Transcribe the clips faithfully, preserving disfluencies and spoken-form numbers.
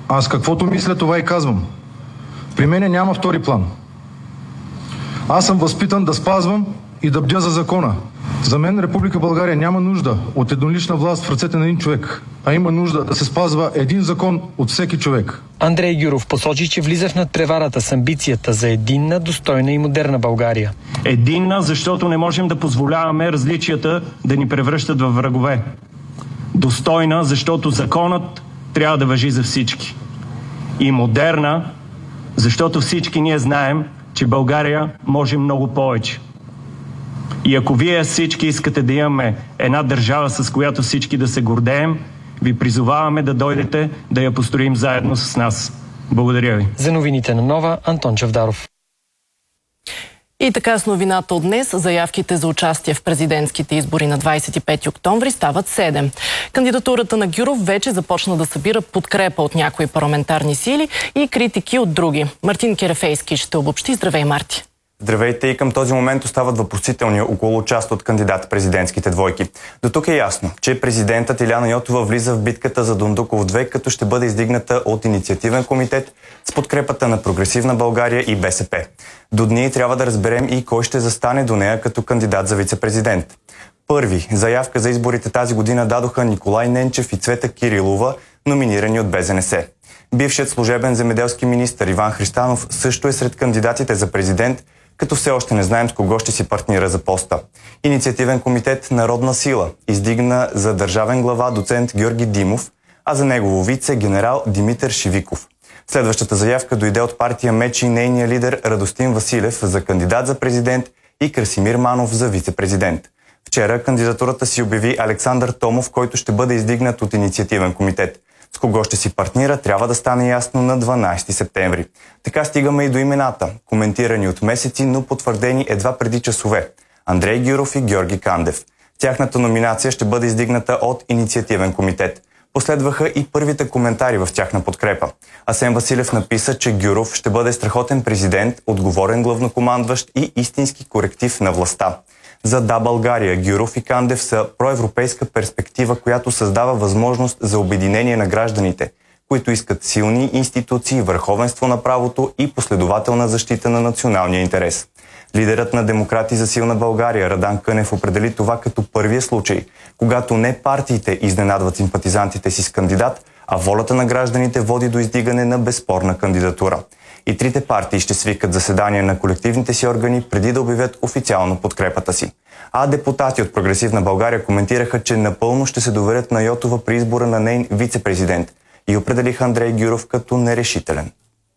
Аз каквото мисля, това и казвам. При мене няма втори план. Аз съм възпитан да спазвам и да бдя за закона. За мен Република България няма нужда от еднолична власт в ръцете на един човек, а има нужда да се спазва един закон от всеки човек. Андрей Гюров посочи, че влиза в надпреварата с амбицията за единна, достойна и модерна България. Единна, защото не можем да позволяваме различията да ни превръщат във врагове. Достойна, защото законът трябва да важи за всички. И модерна, защото всички ние знаем, че България може много повече. И ако вие всички искате да имаме една държава, с която всички да се гордеем, ви призоваваме да дойдете да я построим заедно с нас. Благодаря ви. За новините на Нова, Антон Чавдаров. И така с новината от днес, заявките за участие в президентските избори на двадесет и пети октомври стават седем. Кандидатурата на Гюров вече започна да събира подкрепа от някои парламентарни сили и критики от други. Мартин Керефейски ще обобщи. Здравей, Марти! Здравейте, и към този момент остават въпросителни около част от кандидат-президентските двойки. До тук е ясно, че президентът Илияна Йотова влиза в битката за Дондуков две, като ще бъде издигната от инициативен комитет с подкрепата на Прогресивна България и БСП. До дни трябва да разберем и кой ще застане до нея като кандидат за вице-президент. Първи заявка за изборите тази година дадоха Николай Ненчев и Цвета Кирилова, номинирани от Бе Зе Не Се. Бившият служебен земеделски министър Иван Христанов също е сред кандидатите за президент, като все още не знаем с кого ще си партнира за поста. Инициативен комитет Народна сила издигна за държавен глава доцент Георги Димов, а за негово вице генерал Димитър Шивиков. Следващата заявка дойде от партия Меч и нейния лидер Радостин Василев за кандидат за президент и Красимир Манов за вице-президент. Вчера кандидатурата си обяви Александър Томов, който ще бъде издигнат от инициативен комитет. С кого ще си партнира, трябва да стане ясно на дванадесети септември. Така стигаме и до имената, коментирани от месеци, но потвърдени едва преди часове. Андрей Гюров и Георги Кандев. Тяхната номинация ще бъде издигната от инициативен комитет. Последваха и първите коментари в тяхна подкрепа. Асен Василев написа, че Гюров ще бъде страхотен президент, отговорен главнокомандващ и истински коректив на властта. За Да, България, Гюров и Кандев са проевропейска перспектива, която създава възможност за обединение на гражданите, които искат силни институции, върховенство на правото и последователна защита на националния интерес. Лидерът на Демократи за силна България Радан Кънев определи това като първия случай, когато не партиите изненадват симпатизантите си с кандидат, а волята на гражданите води до издигане на безспорна кандидатура. И трите партии ще свикат заседания на колективните си органи преди да обявят официално подкрепата си. А депутати от Прогресивна България коментираха, че напълно ще се доверят на Йотова при избора на нейн вице-президент и определиха Андрей Гюров като нерешителен.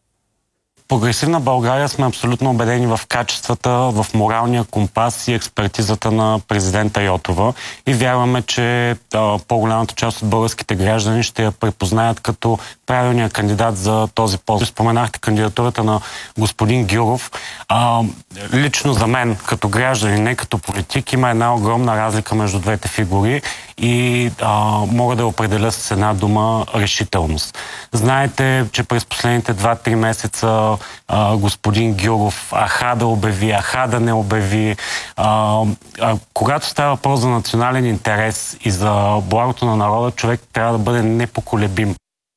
Прогресивна България сме абсолютно убедени в качествата, в моралния компас и експертизата на президента Йотова и вярваме, че а, по-голямата част от българските граждани ще я препознаят като правилния кандидат за този пост. Споменахте кандидатурата на господин Гюров. А, лично за мен, като гражданин, не като политик, има една огромна разлика между двете фигури и а, мога да определя с една дума решителност. Знаете, че през последните два-три месеца а, господин Гюров аха да обяви, аха да не обяви. А, а, когато става въпрос за национален интерес и за благото на народа, човек трябва да бъде непоколебим.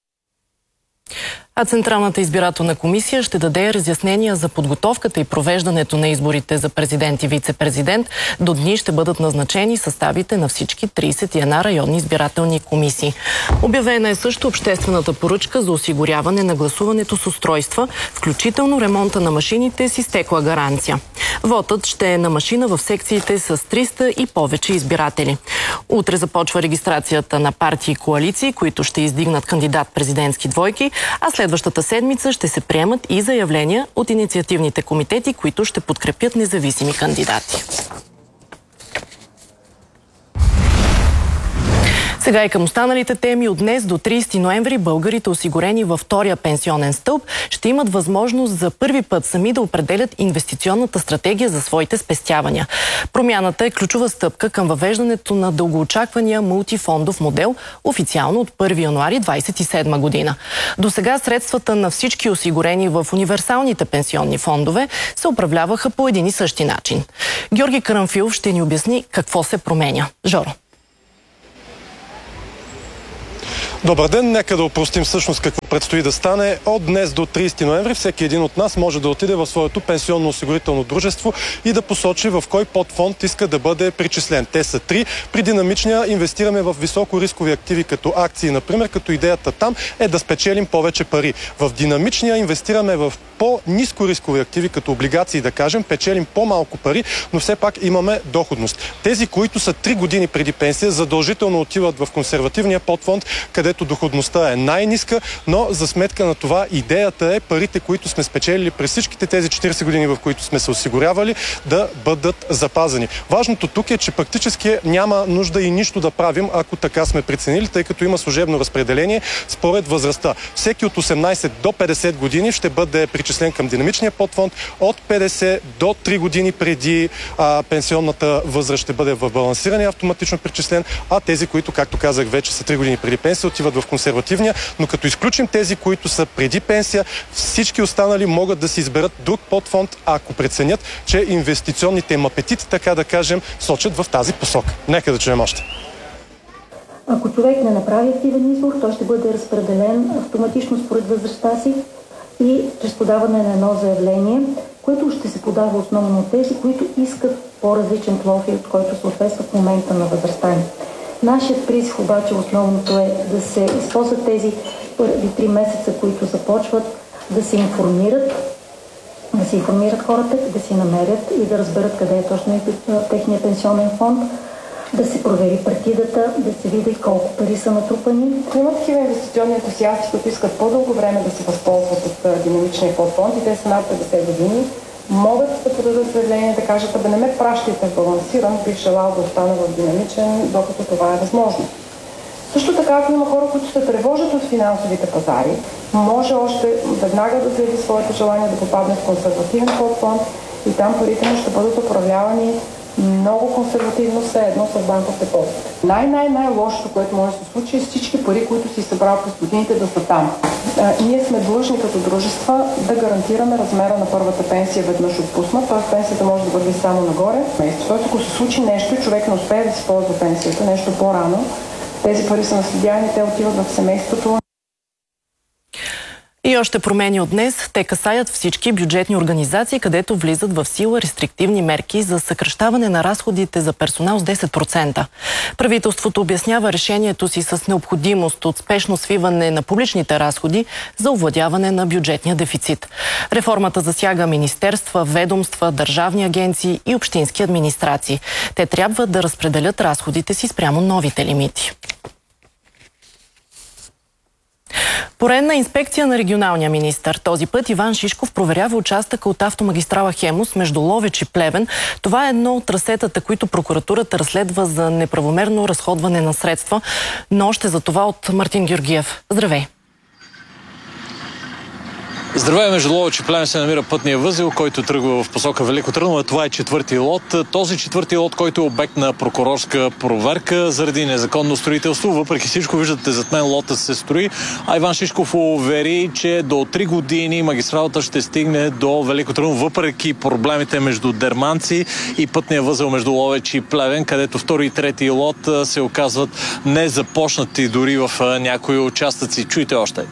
А Централната избирателна комисия ще даде разяснения за подготовката и провеждането на изборите за президент и вице-президент. До дни ще бъдат назначени съставите на всички тридесет и една районни избирателни комисии. Обявена е също обществената поръчка за осигуряване на гласуването с устройства, включително ремонта на машините с изтекла гаранция. Вотът ще е на машина в секциите с триста и повече избиратели. Утре започва регистрацията на партии и коалиции, които ще издигнат кандидат-президентски двойки, а следващата седмица ще се приемат и заявления от инициативните комитети, които ще подкрепят независими кандидати. Сега и към останалите теми. От днес до тридесети ноември българите, осигурени във втория пенсионен стълб, ще имат възможност за първи път сами да определят инвестиционната стратегия за своите спестявания. Промяната е ключова стъпка към въвеждането на дългоочаквания мултифондов модел официално от първи януари двадесет и седма година. До сега средствата на всички осигурени в универсалните пенсионни фондове се управляваха по един и същи начин. Георги Карамфилов ще ни обясни какво се променя. Жоро. Добър ден, нека да опростим всъщност какво предстои да стане. От днес до тридесети ноември всеки един от нас може да отиде в своето пенсионно-осигурително дружество и да посочи в кой подфонд иска да бъде причислен. Те са три. При динамичния инвестираме в високо рискови активи като акции, например, като идеята там е да спечелим повече пари. В динамичния инвестираме в по-ниско рискови активи, като облигации, да кажем, печелим по-малко пари, но все пак имаме доходност. Тези, които са три години преди пенсия, задължително отиват в консервативния подфонд, където доходността е най-ниска, но за сметка на това идеята е парите, които сме спечелили през всичките тези четиридесет години, в които сме се осигурявали, да бъдат запазени. Важното тук е, че практически няма нужда и нищо да правим, ако така сме преценили, тъй като има служебно разпределение според възрастта. Всеки от осемнадесет до петдесет години ще бъде причислен към динамичния подфонд, от петдесет до три години преди а, пенсионната възраст ще бъде в балансиране автоматично причислен, а тези, които, както казах, вече са три години преди пенсия, отиват в консервативния, но като изключим тези, които са преди пенсия, всички останали могат да си изберат друг подфонд, ако преценят, че инвестиционните им апетити, така да кажем, сочат в тази посока. Нека да чуем още. Ако човек не направи активен избор, той ще бъде разпределен автоматично според възрастта си и чрез подаване на едно заявление, което ще се подава основно от тези, които искат по-различен профил, от който съответства в момента на възрастта им. Нашият призив обаче основното е да се използват тези първи три месеца, които започват, да се информират, да се информират хората, да си намерят и да разберат къде е точно техния пенсионен фонд, да се провери партидата, да се види колко пари са натрупани. Има такива инвестиционни ентусиасти, които искат по-дълго време да се възползват от динамичния подфонд и те са над петдесет години. Могат да подадат заявление, да кажат, абе не ме пращайте в балансиран, бих желал да остана в динамичен, докато това е възможно. Също така, ако има хора, които се тревожат от финансовите пазари, може още веднага да заяви своето желание да попадне в консервативен подфонд и там парите му ще бъдат управлявани много консервативно, все едно с банков депозит. Най-най-най-лошото, което може да се случи, е всички пари, които си събрал през годините, да са там. А, ние сме длъжни като дружества да гарантираме размера на първата пенсия веднъж отпусна, т.е. пенсията може да върви само нагоре. Тоест, ако се случи нещо и човек не успее да си ползва пенсията, нещо по-рано, тези пари са наследяни, те отиват в семейството. И още промени от днес. Те касаят всички бюджетни организации, където влизат в сила рестриктивни мерки за съкращаване на разходите за персонал с десет процента. Правителството обяснява решението си с необходимост от спешно свиване на публичните разходи за овладяване на бюджетния дефицит. Реформата засяга министерства, ведомства, държавни агенции и общински администрации. Те трябва да разпределят разходите си спрямо новите лимити. Поредна инспекция на регионалния министър. Този път Иван Шишков проверява участъка от автомагистрала Хемус между Ловеч и Плевен. Това е едно от трасетата, които прокуратурата разследва за неправомерно разходване на средства. Но още за това от Мартин Георгиев. Здравей! Здравей, между Ловеч и Плевен се намира пътния възел, който тръгва в посока Велико Търново. Това е четвърти лот. Този четвърти лот, който е обект на прокурорска проверка заради незаконно строителство. Въпреки всичко, виждате зад мен лота се строи. А Иван Шишков увери, че до три години магистралата ще стигне до Велико Търново, въпреки проблемите между Дерманци и пътния възел между Ловеч и Плевен, където втори и трети лот се оказват незапочнати дори в някои участъци. Чуйте още.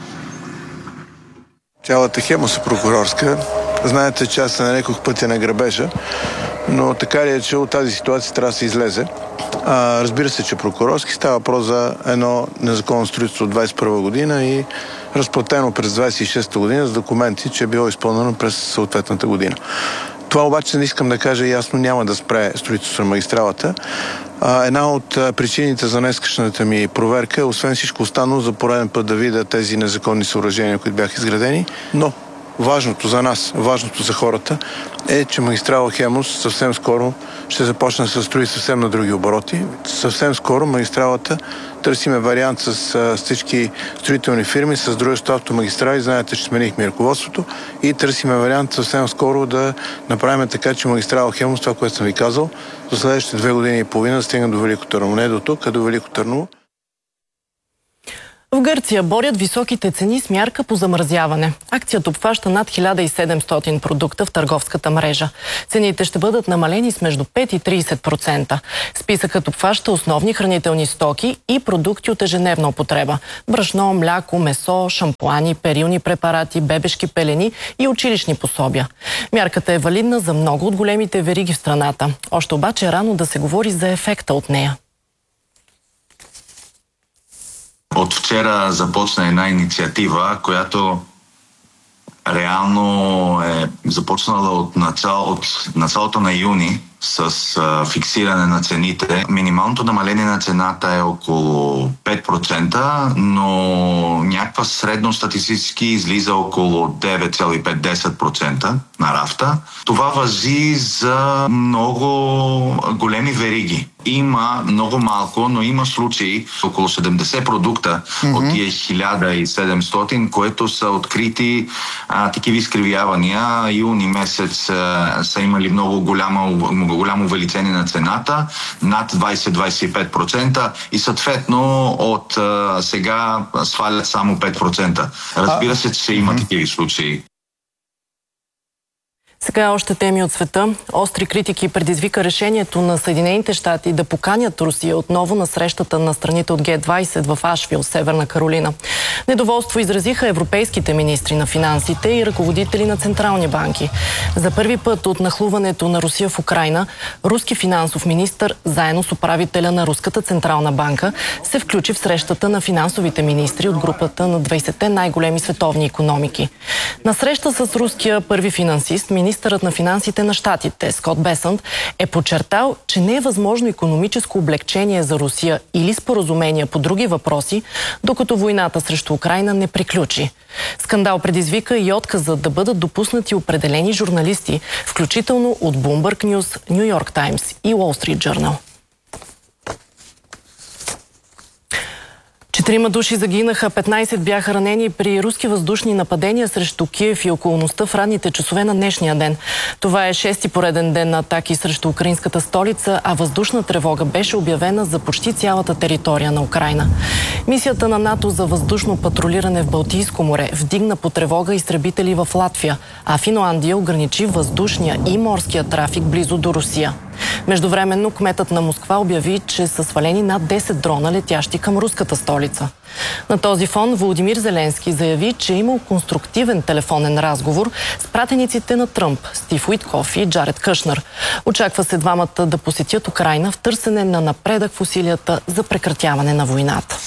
Цялата Хемус е прокурорска. Знаете, че аз се нарекох пътя на грабежа, но така ли е, че от тази ситуация трябва да се излезе. А, разбира се, че прокурорски става въпрос за едно незаконно строителство от двадесет и първа година и разплатено през двадесет и шеста година с документи, че е било изпълнено през съответната година. Това обаче не искам да кажа ясно, няма да спре строителство на магистралата. А, една от причините за днескашната ми проверка е, освен всичко останало, за пореден път да видя тези незаконни съоръжения, които бяха изградени. Но важното за нас, важното за хората е, че магистрала Хемус съвсем скоро ще започне да се строи съвсем на други обороти. Съвсем скоро магистралата търсиме вариант с, с всички строителни фирми, с дружество Автомагистрали. Знаете, че сменихме ръководството и търсиме вариант съвсем скоро да направим така, че магистрала Хемус, това, което съм ви казал, за следващите две години и половина да стигна до Велико Търново. Не до тук, а до Велико Търново. В Гърция борят високите цени с мярка по замразяване. Акцията обхваща над хиляда и седемстотин продукта в търговската мрежа. Цените ще бъдат намалени с между пет и трийсет процента. Списъкът обхваща основни хранителни стоки и продукти от ежедневна употреба. Брашно, мляко, месо, шампуани, перилни препарати, бебешки пелени и училищни пособия. Мярката е валидна за много от големите вериги в страната. Още обаче е рано да се говори за ефекта от нея. От вчера започна една инициатива, която реално е започнала от, начало, от началото на юни с а, фиксиране на цените. Минималното намаление на цената е около пет процента, но някаква средно статистически излиза около девет цяло и пет до десет процента на рафта. Това важи за много големи вериги. Има много малко, но има случаи, около седемдесет продукта mm-hmm. от тия хиляда и седемстотин, които са открити а, такива изкривявания. Юни месец а, са имали много голямо, голямо увеличение на цената, над двайсет до двайсет и пет процента и съответно от а, сега свалят само пет процента. Разбира се, че има mm-hmm. такива случаи. Сега още теми от света. Остри критики предизвика решението на Съединените щати да поканят Русия отново на срещата на страните от Ге двайсет в Ашвил, Северна Каролина. Недоволство изразиха европейските министри на финансите и ръководители на централни банки. За първи път от нахлуването на Русия в Украйна, руски финансов министър, заедно с управителя на Руската централна банка, се включи в срещата на финансовите министри от групата на двайсетте най-големи световни икономики. На среща с руския първи финансист, министърът на финансите на щатите Скот Бесънт е подчертал, че не е възможно икономическо облегчение за Русия или споразумения по други въпроси, докато войната срещу Украйна не приключи. Скандал предизвика и отказа да бъдат допуснати определени журналисти, включително от Bloomberg News, New York Times и Wall Street Journal. Четирима души загинаха, петнайсет бяха ранени при руски въздушни нападения срещу Киев и околността в ранните часове на днешния ден. Това е шести пореден ден на атаки срещу украинската столица, а въздушна тревога беше обявена за почти цялата територия на Украйна. Мисията на НАТО за въздушно патрулиране в Балтийско море вдигна по тревога изтребители в Латвия, а Финландия ограничи въздушния и морския трафик близо до Русия. Междувременно кметът на Москва обяви, че са свалени над десет дрона, летящи към руската столица. На този фон Володимир Зеленски заяви, че е имал конструктивен телефонен разговор с пратениците на Тръмп, Стив Уиткоф и Джаред Кушнер. Очаква се двамата да посетят Украйна в търсене на напредък в усилията за прекратяване на войната.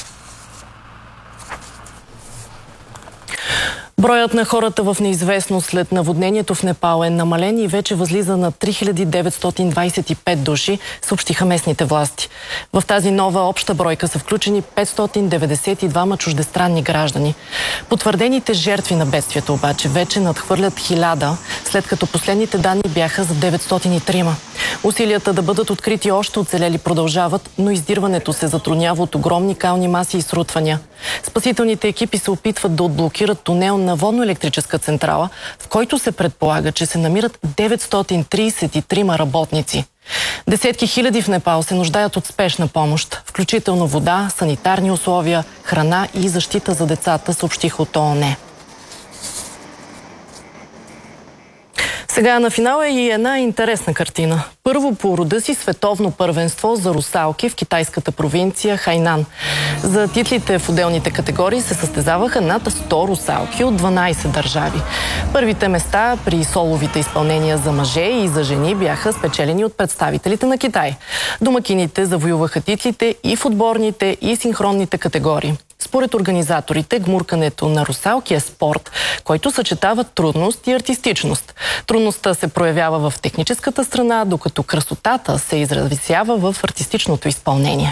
Броят на хората в неизвестност след наводнението в Непал е намален и вече възлиза на три хиляди деветстотин двайсет и пет души, съобщиха местните власти. В тази нова обща бройка са включени петстотин деветдесет и двама чуждестранни граждани. Потвърдените жертви на бедствието обаче вече надхвърлят хиляда, след като последните данни бяха за деветстотин и трима. Усилията да бъдат открити още оцелели продължават, но издирването се затруднява от огромни кални маси и срутвания. Спасителните екипи се опитват да отблокират тунел на водно-електрическа централа, в който се предполага, че се намират деветстотин трийсет и трима работници. Десетки хиляди в Непал се нуждаят от спешна помощ, включително вода, санитарни условия, храна и защита за децата, съобщиха от ООН. Сега на финала е и една интересна картина. Първо по рода си световно първенство за русалки в китайската провинция Хайнан. За титлите в отделните категории се състезаваха над сто русалки от дванайсет държави. Първите места при соловите изпълнения за мъже и за жени бяха спечелени от представителите на Китай. Домакините завоюваха титлите и в отборните, и синхронните категории. Според организаторите, гмуркането на русалки е спорт, който съчетава трудност и артистичност. Трудността се проявява в техническата страна, докато красотата се изразява в артистичното изпълнение.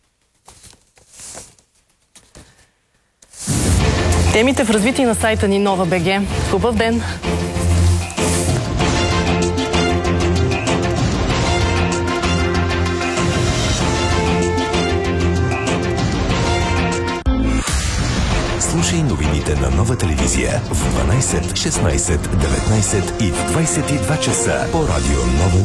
Темите в развитие на сайта ни Нова БГ. Хубав ден! Слушай новините на Нова телевизия в дванайсет, шестнайсет, деветнайсет и в двайсет и два часа по радио Нова.